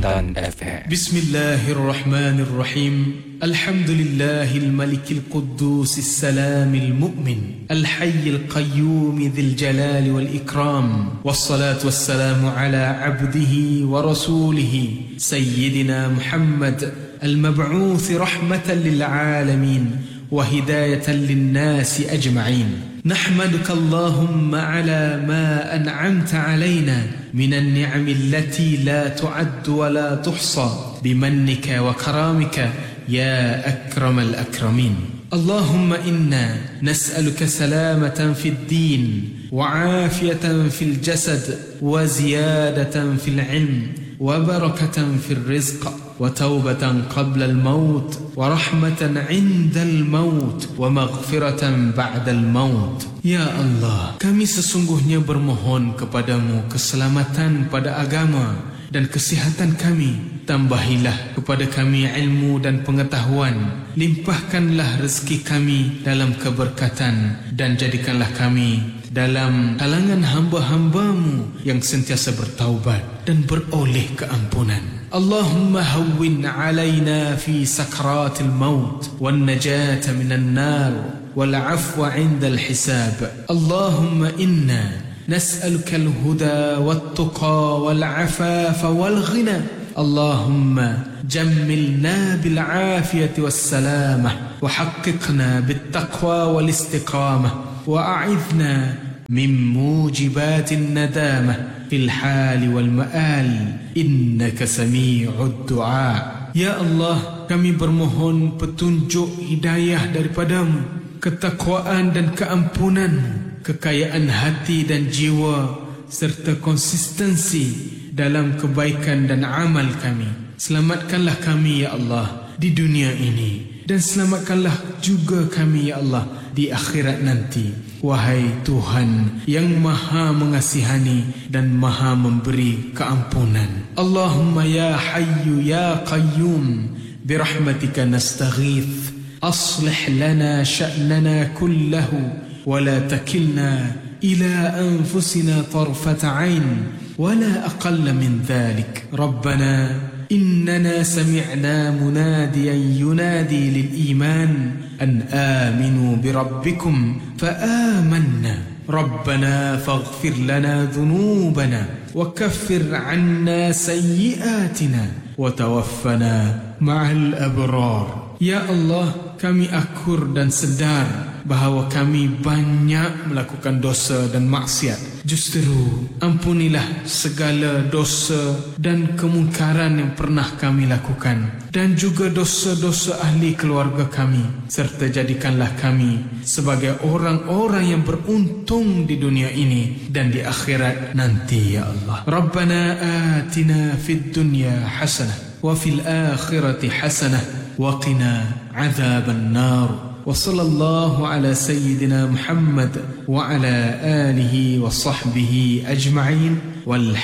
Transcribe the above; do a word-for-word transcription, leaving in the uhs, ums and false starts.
Intan F M. Bismillahirrahmanirrahim. Alhamdulillahil malikil quddusis salamil mu'min al-hayyil qayyum dzil jalali wal ikram. Wassalatu wassalamu ala abdihi wa rasulihi sayyidina Muhammad al-mab'uth rahmatan lil alamin wa hidayatan lin nasi ajma'in. نحمدك اللهم على ما أنعمت علينا من النعم التي لا تعد ولا تحصى بمنك وكرامك يا أكرم الأكرمين. اللهم إنا نسألك سلامة في الدين وعافية في الجسد وزيادة في العلم وبركة في الرزق وتوبة قبل الموت ورحمة عند الموت ومغفرة بعد الموت. Ya Allah, kami sesungguhnya bermohon kepadamu keselamatan pada agama dan kesihatan kami. Tambahilah kepada kami ilmu dan pengetahuan. Limpahkanlah rezeki kami dalam keberkatan dan jadikanlah kami dalam kalangan hamba-hambamu yang sentiasa bertaubat dan beroleh keampunan. Allahumma hawwin alaina fi sakratil maut wan najata minan nar wal afwa 'inda al hisab. Allahumma inna nas'aluka al huda wat tuqa wal afafa wal ghina. Allahumma jammilna bil afiyati was salamah wa haqqiqna bit taqwa wal istiqamah وأعذنا من موجبات الندامة في الحال والمآل إنك سميع الدعاء. Ya Allah, kami bermohon petunjuk hidayah daripadamu, ketakwaan dan keampunanmu, kekayaan hati dan jiwa, serta konsistensi dalam kebaikan dan amal kami. Selamatkanlah kami ya Allah di dunia ini, dan selamatkanlah juga kami ya Allah di akhirat nanti. Wahai Tuhan yang maha mengasihani dan maha memberi keampunan. Allahumma ya hayyu ya qayyum birahmatika nastaghith aslih lana sya'nana kullahu wa la takilna ila anfusina tarfata 'ain wa la aqalla min dhalik. Rabbana إننا سمعنا مناديا ينادي للإيمان أن آمنوا بربكم فآمنا ربنا فاغفر لنا ذنوبنا وكفر عنا سيئاتنا وتوفنا مع الأبرار. Ya Allah, kami akur dan sedar bahawa kami banyak melakukan dosa dan maksiat. Justru ampunilah segala dosa dan kemungkaran yang pernah kami lakukan, dan juga dosa-dosa ahli keluarga kami, serta jadikanlah kami sebagai orang-orang yang beruntung di dunia ini dan di akhirat nanti ya Allah. Rabbana atina fid dunya hasanah wa fil akhirati hasanah وقنا عذاب النار. وصلى الله على سيدنا محمد وعلى آله وصحبه أجمعين. والحمد